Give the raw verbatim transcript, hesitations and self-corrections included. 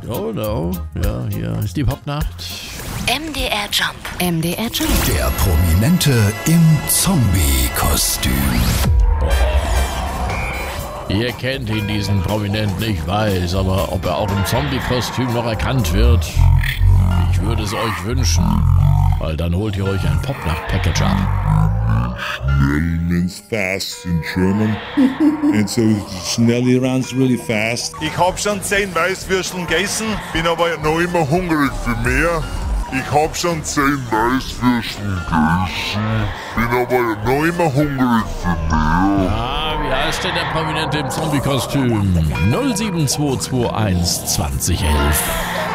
Oh no, ja, hier ist die Popnacht. M D R Jump. M D R Jump. Der Prominente im Zombie-Kostüm. Ihr kennt ihn, diesen Prominenten, ich weiß, aber ob er auch im Zombie-Kostüm noch erkannt wird, ich würde es euch wünschen, weil dann holt ihr euch ein Popnacht-Package ab. Schnell means fast in German. And so Schnelli runs really fast. Ich hab schon zehn Weißwürsteln gegessen, bin aber noch immer hungrig für mehr. Ich hab schon zehn Weißwürsteln gegessen, bin aber noch immer hungrig für mehr. Ah, wie heißt denn der Prominente im Zombie-Kostüm? null sieben zwei zwei eins zwanzig elf.